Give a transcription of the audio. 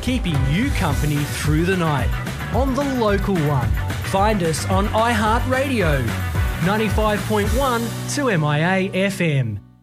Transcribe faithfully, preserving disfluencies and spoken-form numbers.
keeping you company through the night on the local one. Find us on iHeartRadio, ninety-five point one to M I A F M.